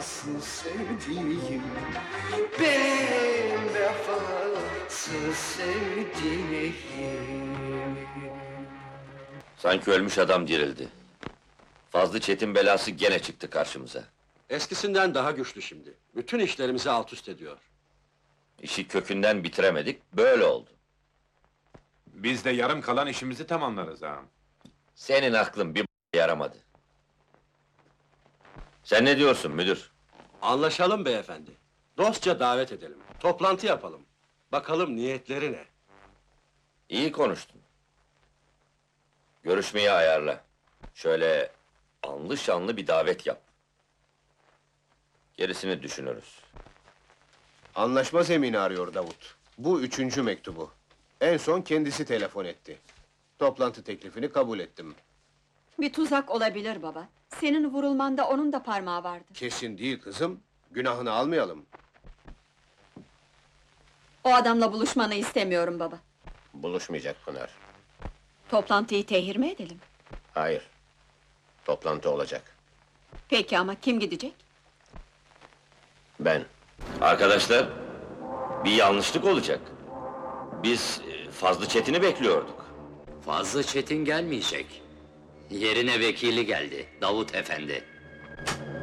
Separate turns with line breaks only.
vefasız sevdiğim, benim vefasız sevdiğim.
Sanki ölmüş adam dirildi. Fazlı Çetin belası gene çıktı karşımıza.
Eskisinden daha güçlü şimdi. Bütün işlerimizi alt üst ediyor.
İşi kökünden bitiremedik, böyle oldu.
Biz de yarım kalan işimizi tamamlarız ağam.
Senin aklın bir yaramadı. Sen ne diyorsun müdür?
Anlaşalım beyefendi. Dostça davet edelim. Toplantı yapalım. Bakalım niyetleri ne?
İyi konuştun. Görüşmeyi ayarla. Şöyle anlı şanlı bir davet yap. Gerisini düşünürüz.
Anlaşma zemini arıyor Davut. Bu 3. mektubu. En son kendisi telefon etti. Toplantı teklifini kabul ettim.
Bir tuzak olabilir baba. Senin vurulmanda onun da parmağı vardı.
Kesin değil kızım. Günahını almayalım.
O adamla buluşmanı istemiyorum baba.
Buluşmayacak Pınar.
Toplantıyı tehir mi edelim?
Hayır. Toplantı olacak.
Peki ama kim gidecek?
Ben.
Arkadaşlar, bir yanlışlık olacak. Biz Fazlı Çetin'i bekliyorduk.
Fazlı Çetin gelmeyecek. Yerine vekili geldi, Davut Efendi.